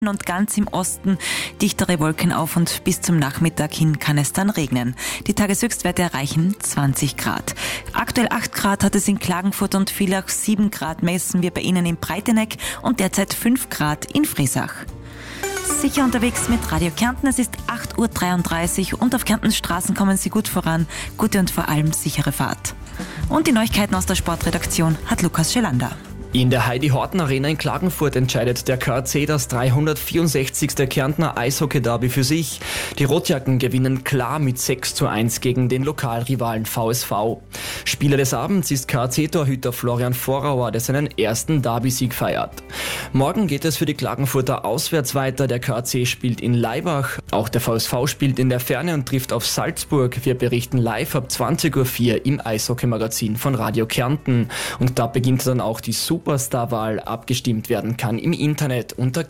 und ganz im Osten dichtere Wolken auf und bis zum Nachmittag hin kann es dann regnen. Die Tageshöchstwerte erreichen 20 Grad. Aktuell 8 Grad hat es in Klagenfurt und Villach, 7 Grad messen wir bei Ihnen in Breiteneck und derzeit 5 Grad in Friesach. Sicher unterwegs mit Radio Kärnten, es ist 8.33 Uhr und auf Kärntens Straßen kommen Sie gut voran. Gute und vor allem sichere Fahrt. Und die Neuigkeiten aus der Sportredaktion hat Lukas Schelander. In der Heidi-Horten-Arena in Klagenfurt entscheidet der KAC das 364. Kärntner Eishockey-Derby für sich. Die Rotjacken gewinnen klar mit 6:1 gegen den Lokalrivalen VSV. Spieler des Abends ist KAC-Torhüter Florian Vorauer, der seinen ersten Derby-Sieg feiert. Morgen geht es für die Klagenfurter auswärts weiter. Der KAC spielt in Laibach. Auch der VSV spielt in der Ferne und trifft auf Salzburg. Wir berichten live ab 20.04 Uhr im Eishockey-Magazin von Radio Kärnten. Und da beginnt dann auch die Superstar-Wahl. Abgestimmt werden kann im Internet unter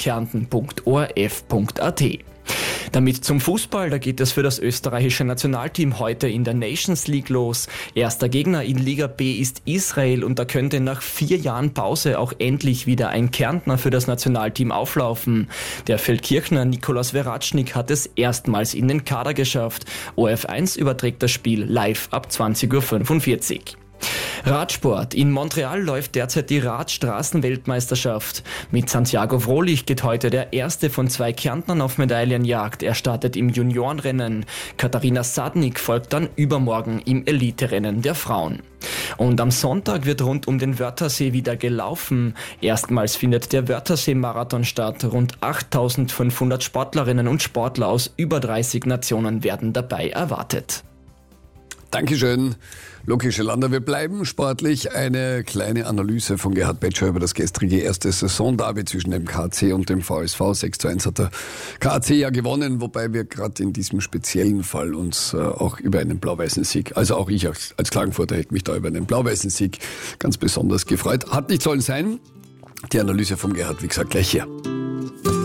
kärnten.orf.at. Damit zum Fußball, da geht es für das österreichische Nationalteam heute in der Nations League los. Erster Gegner in Liga B ist Israel und da könnte nach 4 Jahren Pause auch endlich wieder ein Kärntner für das Nationalteam auflaufen. Der Feldkirchner Nikolaus Veratschnik hat es erstmals in den Kader geschafft. ORF1 überträgt das Spiel live ab 20.45 Uhr. Radsport. In Montreal läuft derzeit die Radstraßenweltmeisterschaft. Mit Santiago Frohlich geht heute der erste von 2 Kärntnern auf Medaillenjagd. Er startet im Juniorenrennen. Katharina Sadnik folgt dann übermorgen im Eliterennen der Frauen. Und am Sonntag wird rund um den Wörthersee wieder gelaufen. Erstmals findet der Wörthersee-Marathon statt. Rund 8.500 Sportlerinnen und Sportler aus über 30 Nationen werden dabei erwartet. Dankeschön, Lukas Schelander. Wir bleiben sportlich. Eine kleine Analyse von Gerhard Betscher über das gestrige erste Saisonderby zwischen dem KAC und dem VSV. 6:1 hat der KAC ja gewonnen, wobei wir gerade in diesem speziellen Fall uns auch über einen blau-weißen Sieg, also auch ich als Klagenfurter hätte mich da über einen blau-weißen Sieg ganz besonders gefreut. Hat nicht sollen sein. Die Analyse von Gerhard, wie gesagt, gleich hier.